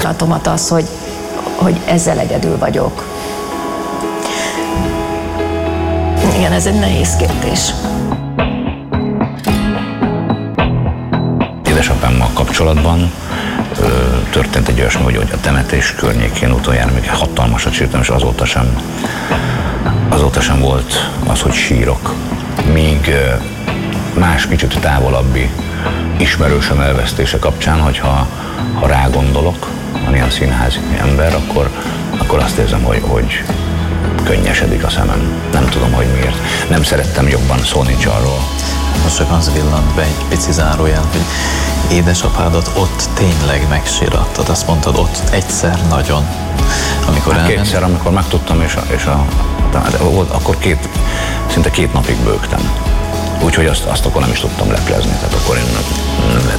pillanatomat az, hogy ezzel egyedül vagyok. Igen, ez egy nehéz kérdés. Édesapámmal kapcsolatban történt egy olyasmi, hogy a temetés környékén utoljára még hatalmasat sírtam, és azóta sem volt az, hogy sírok. Míg más kicsit távolabbi ismerősöm elvesztése kapcsán, hogyha rágondolok, van ilyen színházi ember, akkor azt érzem, hogy könnyesedik a szemem. Nem tudom, hogy miért. Nem szerettem jobban, szó nincs arról. Most csak az villant be egy pici zárójel, hogy édesapádat ott tényleg megsirattad. Azt mondtad, ott egyszer nagyon, amikor elment. Kétszer, amikor megtudtam, akkor szinte 2 napig bőgtem. Úgyhogy azt akkor nem is tudtam leplezni. Tehát akkor én